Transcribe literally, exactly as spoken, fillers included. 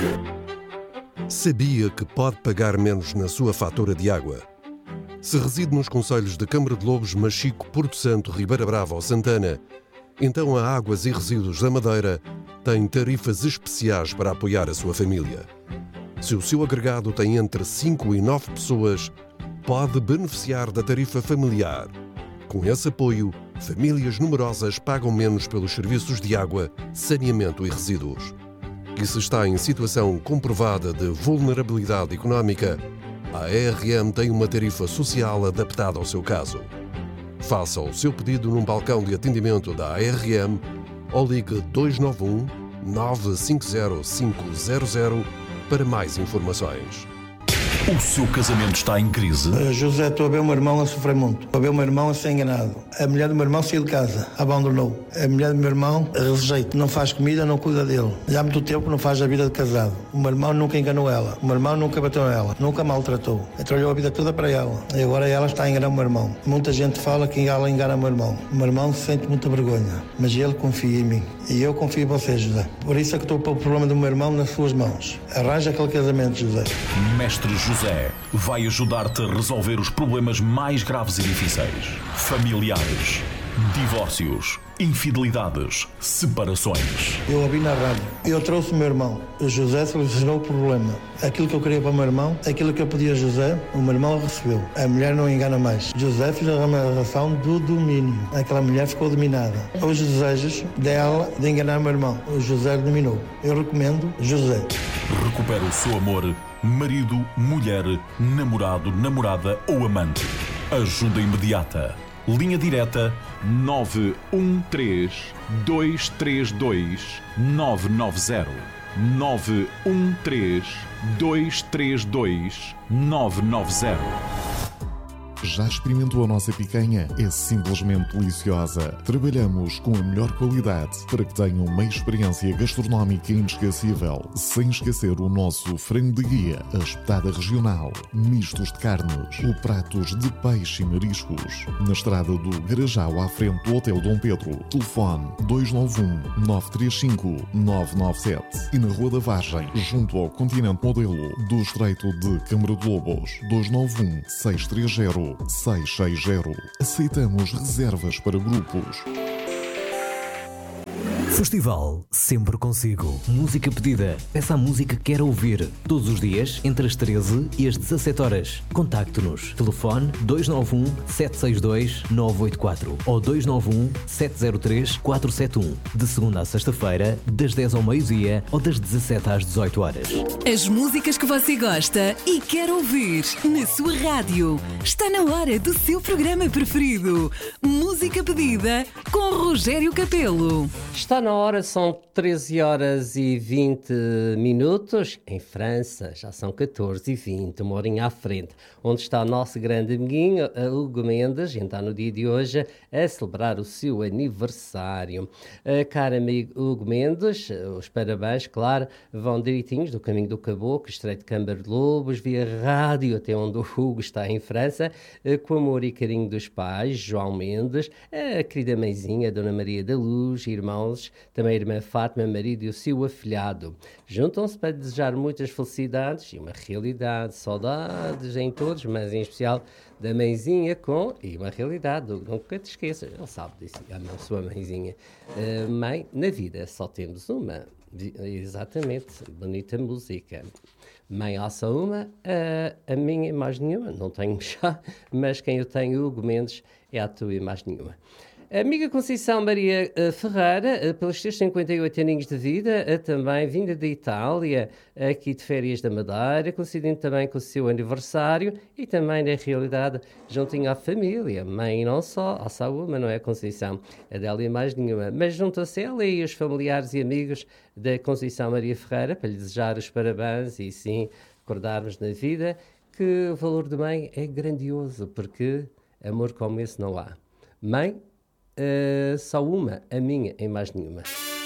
Sabia que pode pagar menos na sua fatura de água? Se reside nos concelhos de Câmara de Lobos, Machico, Porto Santo, Ribeira Brava ou Santana, então a Águas e Resíduos da Madeira tem tarifas especiais para apoiar a sua família. Se o seu agregado tem entre cinco e nove pessoas, pode beneficiar da tarifa familiar. Com esse apoio, famílias numerosas pagam menos pelos serviços de água, saneamento e resíduos. E se está em situação comprovada de vulnerabilidade económica, a A R M tem uma tarifa social adaptada ao seu caso. Faça o seu pedido num balcão de atendimento da A R M ou ligue dois nove um, nove cinco zero cinco zero zero para mais informações. O seu casamento está em crise? Uh, José, estou a ver o meu irmão a sofrer muito. Estou a ver o meu irmão a ser enganado. A mulher do meu irmão saiu de casa, abandonou. A mulher do meu irmão rejeita, não faz comida, não cuida dele. Já há muito tempo não faz a vida de casado. O meu irmão nunca enganou ela. O meu irmão nunca bateu nela, nunca maltratou. Trabalhou a vida toda para ela. E agora ela está a enganar o meu irmão. Muita gente fala que ela engana o meu irmão. O meu irmão sente muita vergonha, mas ele confia em mim. E eu confio em você, José. Por isso é que estou a pôr o problema do meu irmão nas suas mãos. Arranja aquele casamento, José. Mestre José vai ajudar-te a resolver os problemas mais graves e difíceis. Familiares, divórcios, infidelidades, separações. Eu ouvi na rádio. Eu trouxe o meu irmão. O José solucionou o problema. Aquilo que eu queria para o meu irmão, aquilo que eu pedi a José, o meu irmão recebeu. A mulher não engana mais. José fez a relação do domínio. Aquela mulher ficou dominada. Os desejos dela de enganar o meu irmão. O José dominou. Eu recomendo José. Recupera o seu amor, marido, mulher, namorado, namorada ou amante. Ajuda imediata. Linha direta nove um três, dois três dois, nove nove zero. nove um três, dois três dois, nove nove zero. Já experimentou a nossa picanha? É simplesmente deliciosa. Trabalhamos com a melhor qualidade para que tenham uma experiência gastronómica inesquecível, sem esquecer o nosso frango de guia, a espetada regional, mistos de carnes, ou pratos de peixe e mariscos. Na estrada do Garajal, à frente do Hotel Dom Pedro. Telefone dois nove um, nove três cinco, nove nove sete. E na Rua da Vargem, junto ao Continente Modelo, do Estreito de Câmara de Lobos. dois nove um, seis três zero, seis seis zero. Aceitamos reservas para grupos. Festival Sempre Consigo. Música pedida. Peça a música que quer ouvir. Todos os dias, entre as treze e as dezassete horas. Contacte-nos. Telefone dois nove um, sete seis dois, nove oito quatro ou dois nove um, sete zero três, quatro sete um. De segunda a sexta-feira, das dez ao meio-dia ou das dezassete às dezoito horas. As músicas que você gosta e quer ouvir na sua rádio. Está na hora do seu programa preferido. Música pedida com Rogério Capelo. Está na hora, são treze horas e vinte minutos. Em França já são catorze e vinte, uma horinha à frente. Onde está o nosso grande amiguinho, Hugo Mendes, e está no dia de hoje a celebrar o seu aniversário. Uh, caro amigo Hugo Mendes, os parabéns, claro, vão direitinhos do caminho do Caboclo, Estreito de Câmara de Lobos, via rádio até onde o Hugo está em França, uh, com amor e carinho dos pais, João Mendes, a querida mãezinha, Dona Maria da Luz, irmãos, também a irmã Fátima, marido e o seu afilhado. Juntam-se para desejar muitas felicidades e uma realidade, saudades em todos, mas em especial da mãezinha com, e uma realidade, nunca te esqueças, ele sabe disso, a não sua mãezinha. Uh, mãe, na vida só temos uma, exatamente, bonita música. Mãe, há só uma, uh, a minha mais nenhuma, não tenho já, mas quem eu tenho, Hugo Mendes, é a tua e mais nenhuma. Amiga Conceição Maria uh, Ferreira, uh, pelos seus cinquenta e oito aninhos de vida, uh, também vinda da Itália, aqui de férias da Madeira, coincidindo também com o seu aniversário e também, na realidade, juntinho à família. Mãe não só, há só uma, não é, Conceição? A dela e mais nenhuma. Mas juntam-se ela e os familiares e amigos da Conceição Maria Ferreira para lhe desejar os parabéns e, sim, recordarmos na vida que o valor de mãe é grandioso, porque amor como esse não há. Mãe, Uh, só uma, a minha, em mais nenhuma.